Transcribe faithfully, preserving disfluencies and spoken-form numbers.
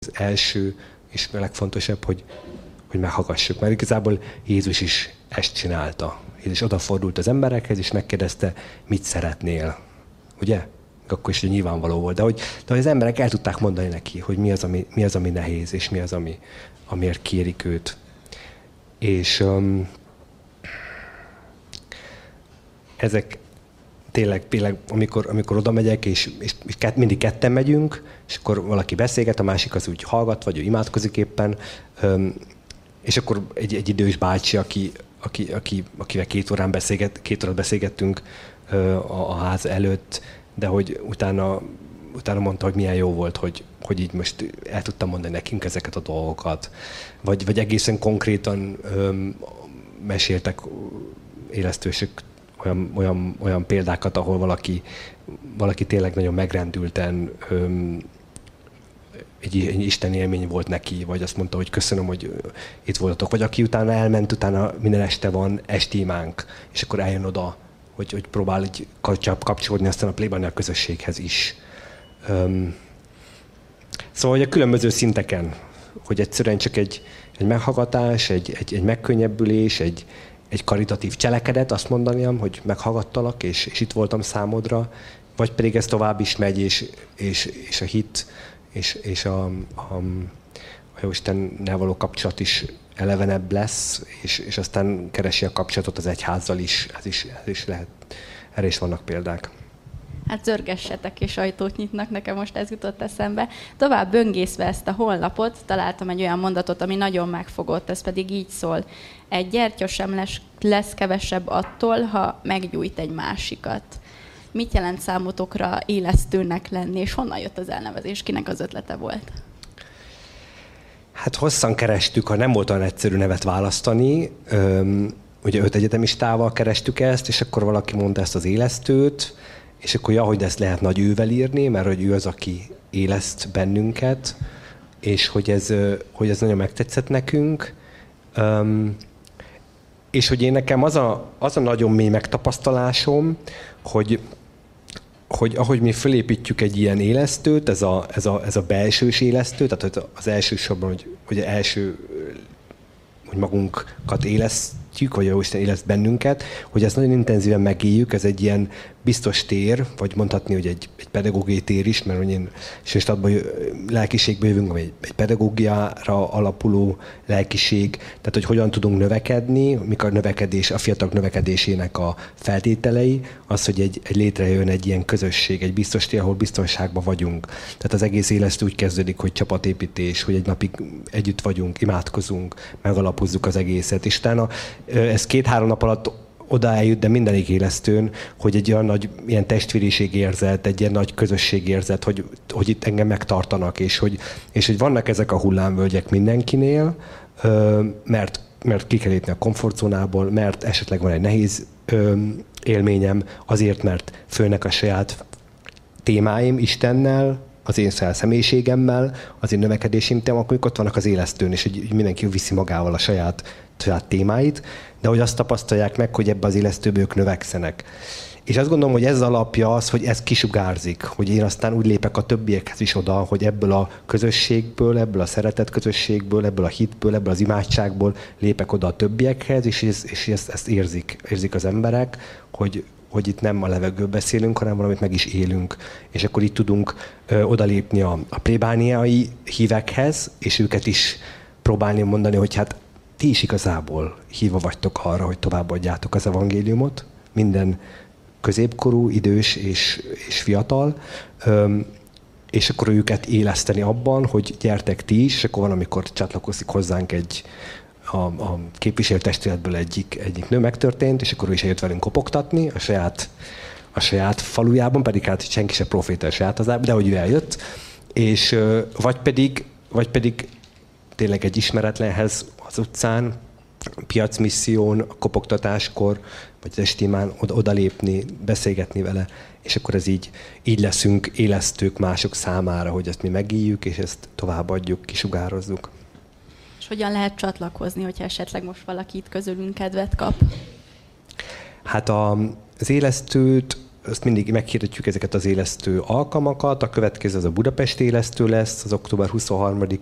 az első és a legfontosabb, hogy, hogy meghallgassuk. Mert igazából Jézus is ezt csinálta. Jézus odafordult az emberekhez, és megkérdezte, mit szeretnél. Ugye? Akkor is nyilvánvaló volt. De hogy, de hogy az emberek el tudták mondani neki, hogy mi az, ami, mi az, ami nehéz, és mi az, ami, amiért kérik őt. És um, ezek tényleg, tényleg amikor, amikor oda megyek, és, és, és kett, mindig ketten megyünk, és akkor valaki beszélget, a másik az úgy hallgat, vagy ő imádkozik éppen, um, és akkor egy, egy idős bácsi, aki, aki, aki, akivel két órán beszélget, két órát beszélgettünk uh, a, a ház előtt, de hogy utána, utána mondta, hogy milyen jó volt, hogy, hogy így most el tudtam mondani nekünk ezeket a dolgokat. Vagy, vagy egészen konkrétan um, meséltek élesztősök olyan, olyan, olyan példákat, ahol valaki, valaki tényleg nagyon megrendülten um, egy, egy Isten élmény volt neki, vagy azt mondta, hogy köszönöm, hogy itt voltatok. Vagy aki utána elment, utána minden este van estémánk, és akkor eljön oda, hogy, hogy próbál így kapcsolódni aztán a plébánia közösséghez is. Um, szóval, hogy a különböző szinteken, hogy egyszerűen csak egy, egy meghallgatás, egy, egy, egy megkönnyebbülés, egy, egy karitatív cselekedet, azt mondanám, hogy meghallgattalak, és, és itt voltam számodra, vagy pedig ez tovább is megy, és, és, és a hit, és, és a, a, a Jóistennel való kapcsolat is elevenebb lesz, és, és aztán keresi a kapcsolatot az egyházzal is, ez is, ez is lehet. Erre is vannak példák. Hát zörgessetek és ajtót nyitnak, nekem most ez jutott eszembe. Tovább böngészve ezt a honlapot, találtam egy olyan mondatot, ami nagyon megfogott, ez pedig így szól. Egy gyertya sem lesz, lesz kevesebb attól, ha meggyújt egy másikat. Mit jelent számotokra élesztőnek lenni, és honnan jött az elnevezés? Kinek az ötlete volt? Hát hosszan kerestük, ha nem volt olyan egyszerű nevet választani. Öm, ugye öt egyetemistával kerestük ezt, és akkor valaki mondta ezt az élesztőt, és akkor ja, hogy ezt lehet nagy ővel írni, mert hogy ő az, aki éleszt bennünket, és hogy ez, hogy ez nagyon megtetszett nekünk. Öm, és hogy én nekem az a, az a nagyon mély megtapasztalásom, hogy hogy ahogy mi fölépítjük egy ilyen élesztőt, ez a, ez a, ez a belsős élesztő, tehát az elsősorban, hogy, hogy első, hogy magunkat élesztjük, vagy a Jóisten éleszt bennünket, hogy ezt nagyon intenzíven megéljük, ez egy ilyen biztos tér, vagy mondhatni, hogy egy, egy pedagógiai tér is, mert hogy én Sőstadban lelkiségből jövünk, vagy egy, egy pedagógiára alapuló lelkiség, tehát hogy hogyan tudunk növekedni, mik a növekedés, a fiatalok növekedésének a feltételei, az, hogy egy, egy létrejön egy ilyen közösség, egy biztos tér, ahol biztonságban vagyunk. Tehát az egész élesztő úgy kezdődik, hogy csapatépítés, hogy egy napig együtt vagyunk, imádkozunk, megalapozzuk az egészet, és utána ez két-három nap alatt oda eljut, de mindenik élesztőn, hogy egy olyan nagy ilyen testvériség érzet, egy ilyen nagy közösség érzet, hogy, hogy itt engem megtartanak, és hogy, és hogy vannak ezek a hullámvölgyek mindenkinél, mert, mert ki kell lépni a komfortzónából, mert esetleg van egy nehéz élményem, azért, mert főnek a saját témáim Istennel, az én személyiségemmel, az én növekedésem, akkor ott vannak az élesztőn, és hogy mindenki viszi magával a saját, saját témáit, de hogy azt tapasztalják meg, hogy ebbe az élesztőbe ők növekszenek. És azt gondolom, hogy ez alapja az, hogy ez kisugárzik, hogy én aztán úgy lépek a többiekhez is oda, hogy ebből a közösségből, ebből a szeretet közösségből, ebből a hitből, ebből az imádságból lépek oda a többiekhez, és, ez, és ezt, ezt érzik, érzik az emberek, hogy, hogy itt nem a levegőből beszélünk, hanem valamit meg is élünk. És akkor itt tudunk ö, odalépni a, a plébániai hívekhez, és őket is próbálni mondani, hogy hát ti is igazából hívva vagytok arra, hogy továbbadjátok az evangéliumot, minden középkorú, idős és, és fiatal, Öm, és akkor őket éleszteni abban, hogy gyertek ti is, és akkor van, amikor csatlakozik hozzánk egy a, a képviselőtestületből egyik, egyik nő megtörtént, és akkor ő is eljött velünk kopogtatni a saját, a saját falujában, pedig hát senki se proféta a saját hazában, de hogy ő eljött, és vagy pedig, vagy pedig tényleg egy ismeretlenhez az utcán, piacmisszión, a kopogtatáskor, vagy az estémán oda, odalépni, beszélgetni vele, és akkor ez így, így leszünk élesztők mások számára, hogy ezt mi megéljük, és ezt továbbadjuk, kisugározzuk. És hogyan lehet csatlakozni, hogyha esetleg most valaki itt közülünk kedvet kap? Hát a, az élesztőt ezt mindig meghirdetjük ezeket az élesztő alkalmakat. A következő az a Budapest élesztő lesz, az október huszonharmadikán